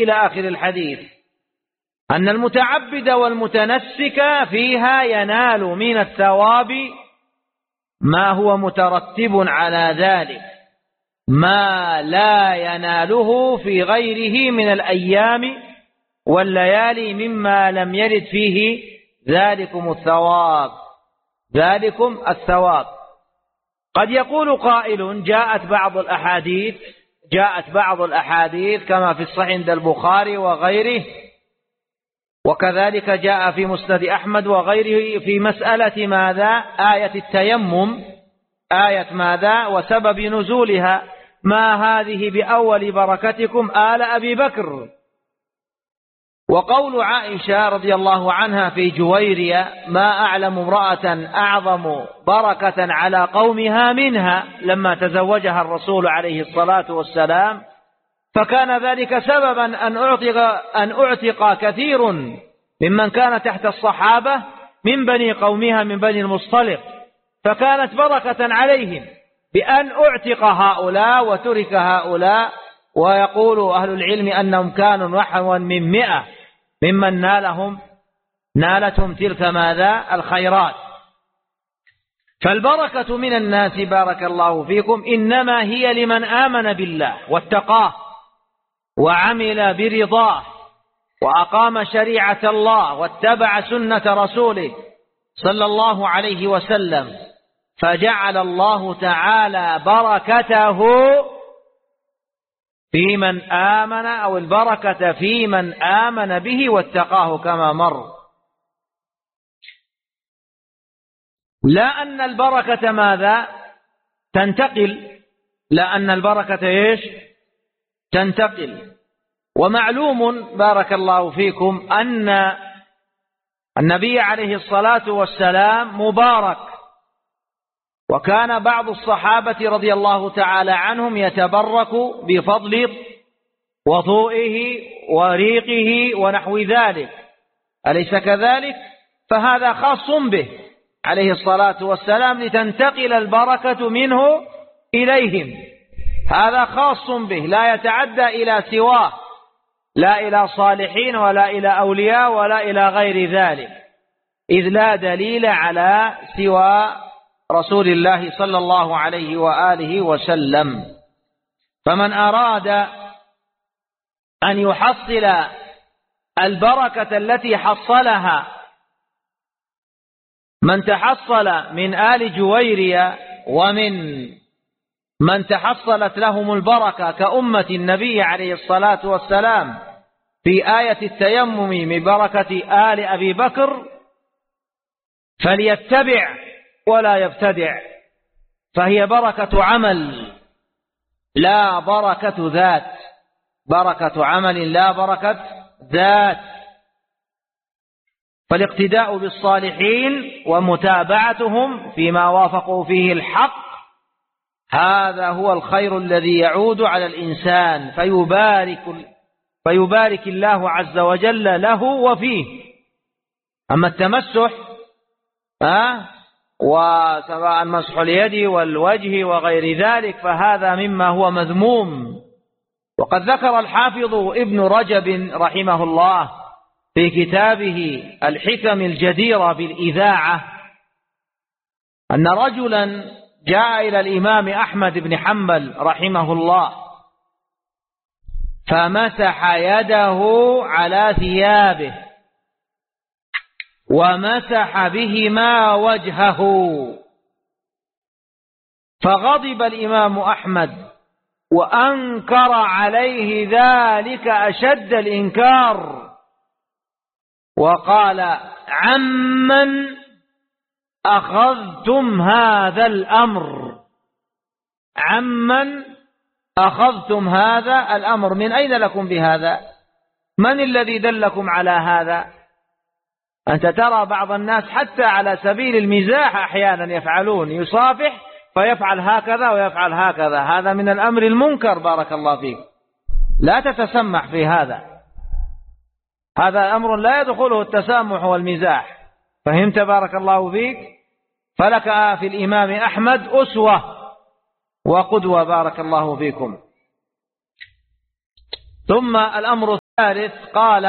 إلى آخر الحديث، أن المتعبد والمتنسك فيها ينال من الثواب ما هو مترتب على ذلك، ما لا يناله في غيره من الأيام والليالي مما لم يرد فيه ذلكم الثواب. قد يقول قائل جاءت بعض الأحاديث كما في الصحيح عند البخاري وغيره، وكذلك جاء في مسند أحمد وغيره في مسألة ماذا؟ آية التيمم، آية ماذا وسبب نزولها؟ ما هذه بأول بركتكم آل أبي بكر. وقول عائشة رضي الله عنها في جويرية: ما أعلم امرأة أعظم بركة على قومها منها، لما تزوجها الرسول عليه الصلاة والسلام، فكان ذلك سببا أن أعتق كثير ممن كان تحت الصحابة من بني قومها من بني المصطلق، فكانت بركة عليهم بأن أعتق هؤلاء وترك هؤلاء. ويقول أهل العلم أنهم كانوا نحوا من 100 ممن نالتهم تلك ماذا؟ الخيرات. فالبركة من الناس بارك الله فيكم إنما هي لمن آمن بالله واتقاه وعمل برضاه وأقام شريعة الله واتبع سنة رسوله صلى الله عليه وسلم، فجعل الله تعالى بركته في من آمن، أو البركة في من آمن به واتقاه كما مر. لا أن البركة ماذا؟ تنتقل، لا أن البركة إيش؟ تنتقل. ومعلوم بارك الله فيكم أن النبي عليه الصلاة والسلام مبارك، وكان بعض الصحابة رضي الله تعالى عنهم يتبرك بفضل وضوئه وريقه ونحو ذلك، أليس كذلك؟ فهذا خاص به عليه الصلاة والسلام لتنتقل البركة منه إليهم، هذا خاص به لا يتعدى إلى سواه، لا إلى صالحين ولا إلى أولياء ولا إلى غير ذلك، إذ لا دليل على سوى رسول الله صلى الله عليه وآله وسلم. فمن أراد أن يحصل البركة التي حصلها من تحصل من آل جويرية ومن من تحصلت لهم البركة كأمة النبي عليه الصلاة والسلام في آية التيمم من بركة آل أبي بكر، فليتبع ولا يبتدع، فهي بركة عمل لا بركة ذات، بركة عمل لا بركة ذات. فالاقتداء بالصالحين ومتابعتهم فيما وافقوا فيه الحق، هذا هو الخير الذي يعود على الإنسان فيبارك الله عز وجل له وفيه. أما التمسح وسواء مسح اليد والوجه وغير ذلك فهذا مما هو مذموم. وقد ذكر الحافظ ابن رجب رحمه الله في كتابه الحكم الجديرة بالإذاعة أن رجلا جاء إلى الإمام أحمد بن حنبل رحمه الله فمسح يده على ثيابه ومسح بهما وجهه، فغضب الإمام أحمد وأنكر عليه ذلك أشد الإنكار، وقال: عمن أخذتم هذا الأمر؟ عمن أخذتم هذا الأمر؟ من أين لكم بهذا؟ من الذي دلكم على هذا؟ أنت ترى بعض الناس حتى على سبيل المزاح أحيانا يفعلون، يصافح فيفعل هكذا ويفعل هكذا، هذا من الأمر المنكر بارك الله فيك، لا تتسمح في هذا، هذا أمر لا يدخله التسامح والمزاح، فهمت بارك الله فيك؟ فلك في الإمام أحمد أسوة وقدوة بارك الله فيكم. ثم الأمر الثالث قال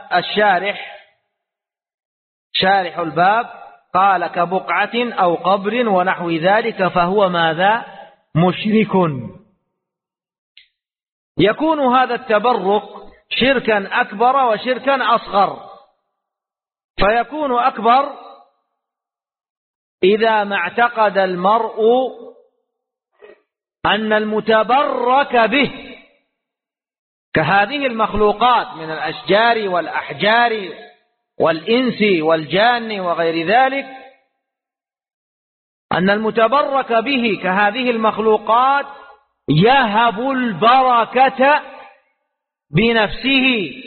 شارح الباب قال كبقعة أو قبر ونحو ذلك فهو ماذا؟ مشرك. يكون هذا التبرك شركا أكبر وشركا أصغر. فيكون أكبر إذا ما اعتقد المرء أن المتبرك به كهذه المخلوقات من الأشجار والأحجار والإنس والجان وغير ذلك، أن المتبرك به كهذه المخلوقات يهب البركة بنفسه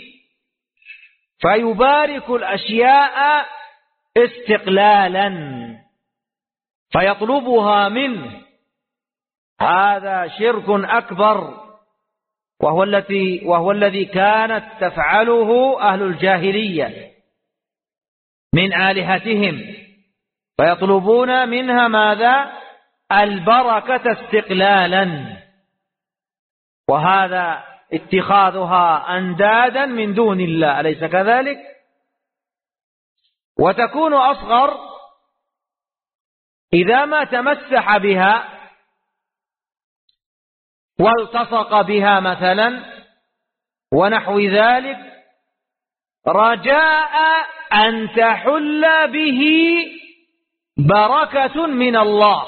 فيبارك الأشياء استقلالا فيطلبها منه. هذا شرك أكبر، وهو الذي كانت تفعله أهل الجاهلية من آلهتهم، فيطلبون منها ماذا؟ البركة استقلالا، وهذا اتخاذها أندادا من دون الله، أليس كذلك؟ وتكون أصغر إذا ما تمسح بها والتصق بها مثلا ونحو ذلك رجاء أن تحل به بركة من الله،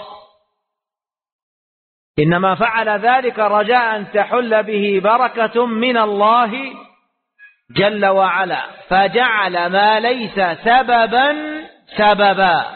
إنما فعل ذلك رجاء أن تحل به بركة من الله جل وعلا، فجعل ما ليس سببا سببا،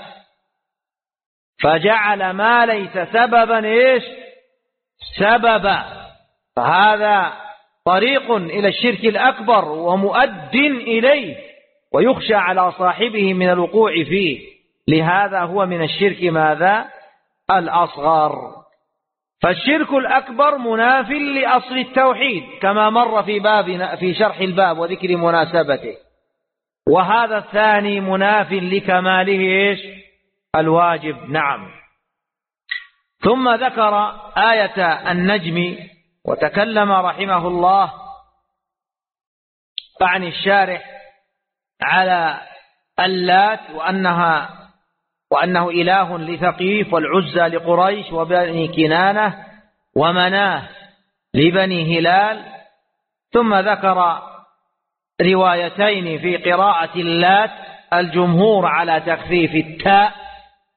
فجعل ما ليس سببا إيش؟ سببا. فهذا طريق إلى الشرك الأكبر ومؤد إليه، ويخشى على صاحبه من الوقوع فيه، لهذا هو من الشرك ماذا؟ الأصغر. فالشرك الأكبر مناف لأصل التوحيد كما مر في شرح الباب وذكر مناسبته، وهذا الثاني مناف لكماله إيش؟ الواجب. نعم. ثم ذكر آية النجم وتكلم رحمه الله عن الشارح على اللات وأنه إله لثقيف، والعزى لقريش، وبني كنانة، ومناه لبني هلال. ثم ذكر روايتين في قراءة اللات، الجمهور على تخفيف التاء،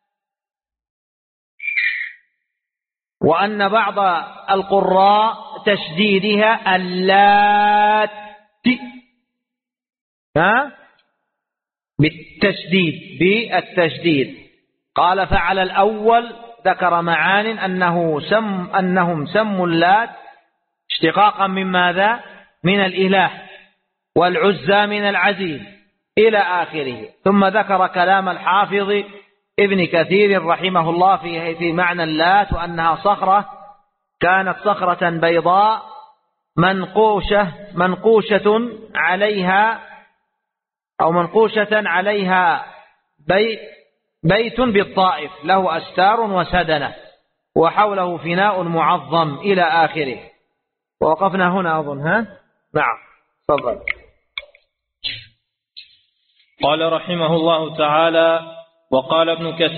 وأن بعض القراء تشديدها اللات بالتشديد. قال فعلى الأول ذكر معان أنهم سموا اللات اشتقاقا من ماذا؟ من الإله، والعزى من العزيز إلى آخره. ثم ذكر كلام الحافظ ابن كثير رحمه الله في معنى اللات، وأنها صخرة كانت صخرة بيضاء منقوشة عليها بيت بالطائف له أستار وسدنة وحوله فناء معظم إلى آخره. ووقفنا هنا أظن. نعم تفضل. قال رحمه الله تعالى: وقال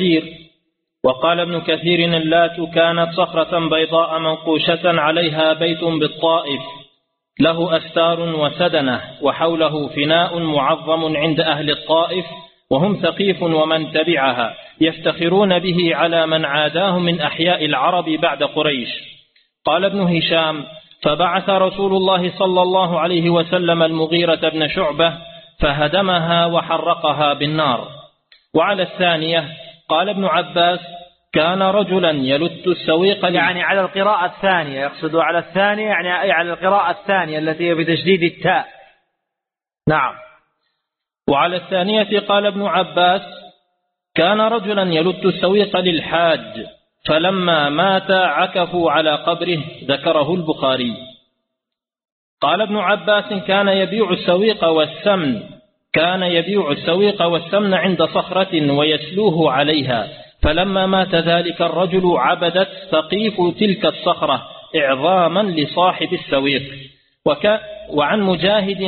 ابن كثير اللات كانت صخرة بيضاء منقوشة عليها بيت بالطائف له أستار وسدنة وحوله فناء معظم عند أهل الطائف، وهم ثقيف ومن تبعها، يفتخرون به على من عاداه من أحياء العرب بعد قريش. قال ابن هشام: فبعث رسول الله صلى الله عليه وسلم المغيرة بن شعبة فهدمها وحرقها بالنار. وعلى الثانية قال ابن عباس: كان رجلا يلت السويق، يعني على القراءة الثانية، يقصد على الثانية يعني أي على القراءة الثانية التي هي بتشديد التاء. نعم. وعلى الثانية قال ابن عباس: كان رجلا يلت السويق للحاج فلما مات عكفوا على قبره، ذكره البخاري. قال ابن عباس: كان يبيع السويق والسمن عند صخرة ويسلوه عليها، فلما مات ذلك الرجل عبدت ثقيف تلك الصخرة إعظاما لصاحب السويق. وعن مجاهد